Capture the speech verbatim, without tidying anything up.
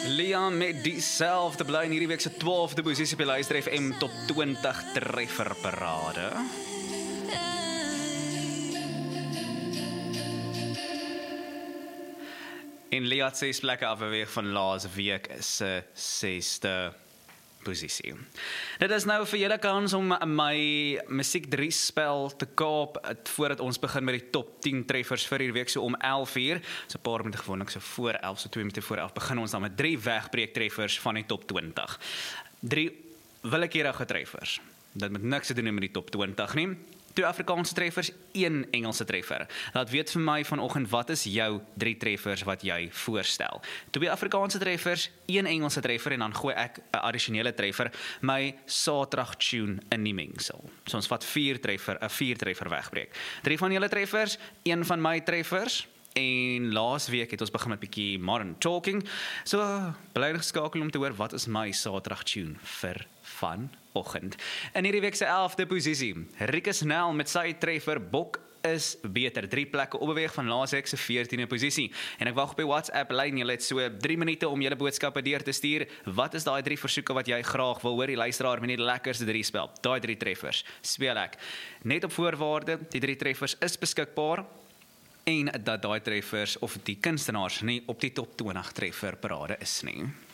Liam met dieselfde bly in hierdie week se twaalfde posisie op die Luister F M Top twintig treffer parade. En Lia het ses plekke afbeweeg van laas week se sesde posisie. Dit is nou vir julle kans om my Musiek drie spel te kaap voordat ons begin met die top tien treffers vir hierdie week, so om elf uur. So 'n paar minute gewoonlik so voor elf, so twee minute voor elf begin ons dan met drie wegbreek treffers van die top twintig. Drie willekeurige treffers. Dit moet niks te doen met die top twintig nie. Twee Afrikaanse treffers, een Engelse treffer. Laat weet vir my vanoggend, wat is jou drie treffers wat jy voorstel? Twee Afrikaanse treffers, een Engelse treffer en dan gooi ek 'n addisionele treffer, my Saterdag tune in die mengsel. So ons vat vier treffer, 'n vier treffer wegbreek. Drie van julle treffers, een van my treffers. En laas week het ons begin met 'n bietjie modern talking. So bly geskakel om te hoor wat is my Saterdag tune vir vanoggend. In hierdie week se elfde posisie, Rikus Nel met sy treffer Bok is beter. Drie plekke opbeweeg van laas week se veertiende posisie. En ek wag op die WhatsApp lyn. Julle het so drie minute om julle boodskappe deur te stuur. Wat is daai drie versoeke wat jy graag wil hoor? Die luisteraar met die lekkerste drie spel. Daai drie treffers speel ek. Net op voorwaarde, die drie treffers is beskikbaar. En dat daai treffers of die kunstenaars nie op die top twintig treffer parade is nie.